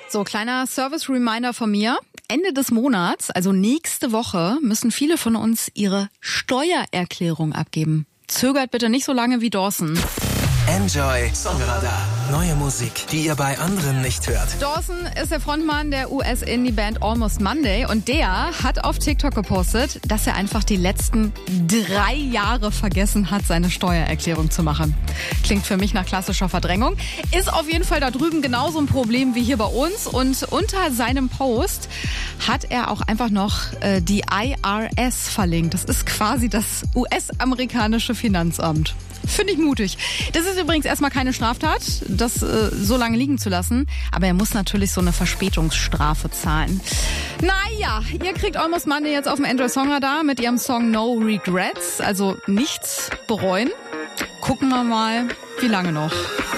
So, kleiner Service-Reminder von mir. Ende des Monats, also nächste Woche, müssen viele von uns ihre Steuererklärung abgeben. Zögert bitte nicht so lange wie Dawson. Enjoy Songradar. Neue Musik, die ihr bei anderen nicht hört. Dawson ist der Frontmann der US-Indie-Band Almost Monday und der hat auf TikTok gepostet, dass er einfach die letzten 3 Jahre vergessen hat, seine Steuererklärung zu machen. Klingt für mich nach klassischer Verdrängung. Ist auf jeden Fall da drüben genauso ein Problem wie hier bei uns. Und unter seinem Post hat er auch einfach noch die IRS verlinkt. Das ist quasi das US-amerikanische Finanzamt. Finde ich mutig. Das ist übrigens erstmal keine Straftat, das so lange liegen zu lassen. Aber er muss natürlich so eine Verspätungsstrafe zahlen. Naja, ihr kriegt Almost Monday jetzt auf dem Enjoy Songradar mit ihrem Song No Regrets. Also nichts bereuen. Gucken wir mal, wie lange noch.